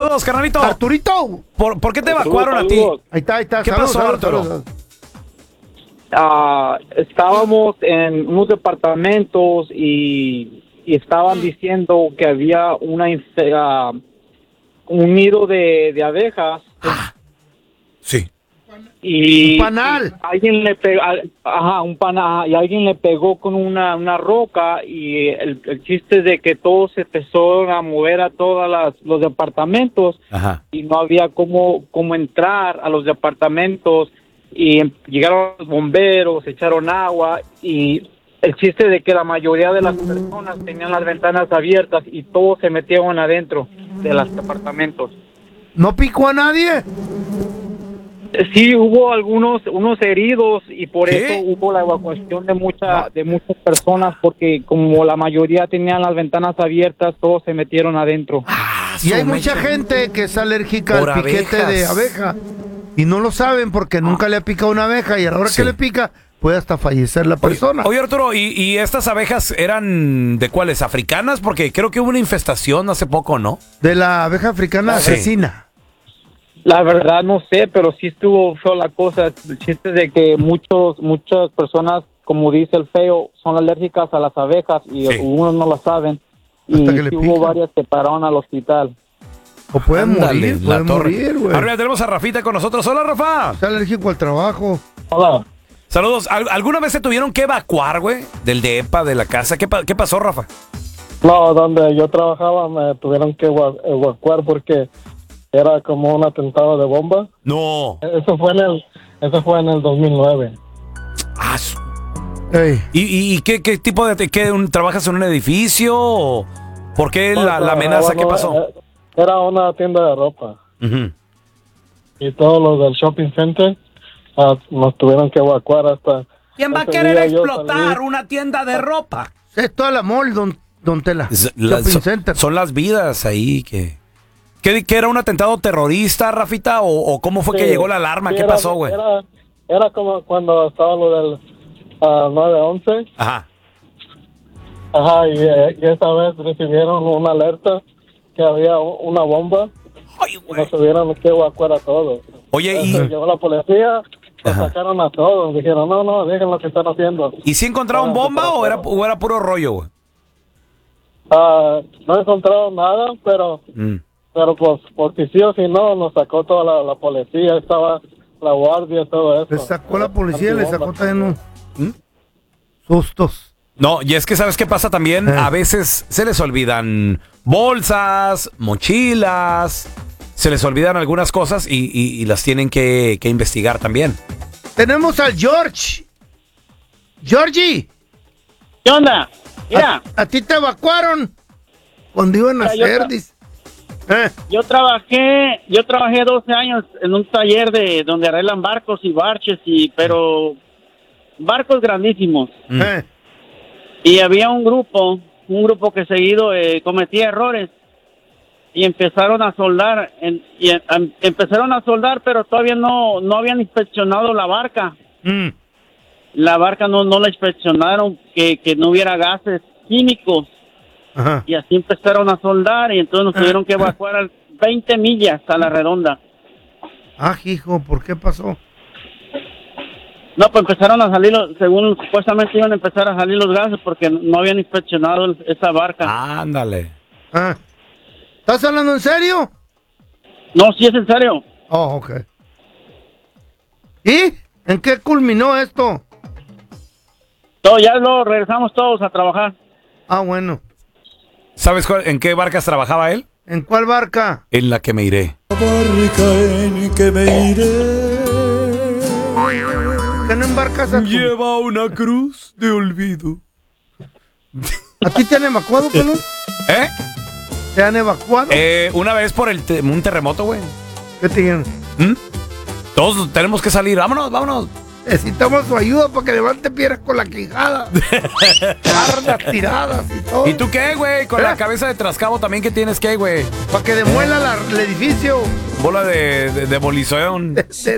Saludos, carnalito. Arturito. ¿Por qué te evacuaron a ti? Ahí está. ¿Qué pasó, Arturo? Estábamos en unos departamentos y estaban diciendo que había un nido de abejas. Sí. Y un panal. Alguien le pegó, un panal, y alguien le pegó con una roca, y el chiste es de que todos se empezaron a mover a todos los departamentos. Ajá. Y no había cómo entrar a los departamentos, y llegaron los bomberos, echaron agua, y el chiste de que la mayoría de las personas tenían las ventanas abiertas y todos se metieron adentro de los departamentos. ¿No picó a nadie? Sí, hubo unos heridos, y por ¿Qué? eso hubo la evacuación de muchas personas, porque como la mayoría tenían las ventanas abiertas, todos se metieron adentro. Y hay mucha gente que es alérgica Por al piquete abejas. de abeja y no lo saben porque nunca le ha picado una abeja, y a la hora Sí. que le pica puede hasta fallecer la persona. Oye, Arturo, ¿y estas abejas eran de cuáles? ¿Africanas? Porque creo que hubo una infestación hace poco, ¿no? De la abeja africana Sí. asesina. La verdad no sé, pero sí estuvo feo la cosa. El chiste es de que muchas personas, como dice el feo, son alérgicas a las abejas, y Sí. algunos no lo saben. Hasta Y que le sí hubo pican. varias que pararon al hospital. O pueden Ándale, morir, la torre. güey. Ahora ya tenemos a Rafita con nosotros. Hola, Rafa. Está alérgico al trabajo. Hola. Saludos. ¿Alguna vez se tuvieron que evacuar, güey? Del DEPA, de la casa. ¿Qué pasó, Rafa? No, donde yo trabajaba me tuvieron que evacuar porque era como un atentado de bomba. No. Eso fue en el 2009. Ey. ¿Y qué tipo de... ¿Trabajas en un edificio? ¿O ¿por qué la amenaza? ¿Qué pasó? Era una tienda de ropa. Ujú. Y todos los del shopping center nos tuvieron que evacuar hasta... ¿Quién va a ese querer día yo explotar salí. una tienda de ropa? Es toda la mall, don Tela. Shopping center. Son las vidas ahí que... ¿Qué era un atentado terrorista, Rafita? ¿O cómo fue que Sí, llegó la alarma? sí, ¿Qué pasó, güey? Era como cuando estaba lo del 9/11. Ajá. Ajá, y esa vez recibieron una alerta que había una bomba. Ay, Y güey. nos tuvieron que evacuar a todos. Oye, Llegó la policía, nos Ajá. sacaron a todos. Dijeron, no, dejen lo que están haciendo. ¿Y si encontraron bomba o era puro rollo, güey? No encontraron nada, pero pues porque sí o si no, nos sacó toda la policía, estaba la guardia, todo eso. Le sacó la policía, le sacó también unos sustos. No, y es que ¿sabes qué pasa también? A veces se les olvidan bolsas, mochilas, se les olvidan algunas cosas y las tienen que investigar también. Tenemos al George. Georgie. ¿Qué onda? Mira, A ti te evacuaron cuando iban a Mira, hacer, dice. yo trabajé 12 años en un taller donde arreglan barcos y barches, pero barcos grandísimos. Y había un grupo que seguido cometía errores y empezaron a soldar, pero todavía no habían inspeccionado la barca. La barca no la inspeccionaron, que no hubiera gases químicos. Ajá. Y así empezaron a soldar y entonces nos tuvieron que evacuar a 20 millas a la redonda. Hijo, ¿por qué pasó? No, pues empezaron a salir, según supuestamente iban a empezar a salir los gases porque no habían inspeccionado esa barca. Ándale. ¿Estás hablando en serio? No, sí es en serio. Oh, ok. ¿Y en qué culminó esto? Ya lo regresamos todos a trabajar. Bueno. ¿Sabes en qué barcas trabajaba él? ¿En cuál barca? En la que me iré. ¿Que no embarcas a tu... Lleva una cruz de olvido. ¿A ti te han evacuado, Pelón? ¿Eh? ¿Te han evacuado? Una vez por un terremoto, güey. ¿Qué te dijeron? Todos tenemos que salir. Vámonos. Necesitamos su ayuda para que levante piedras con la quijada. Cargas tiradas y todo. ¿Y tú qué, güey? Con la cabeza de trascabo también, ¿qué tienes que, güey? Para que demuela el edificio. Bola de demolición. De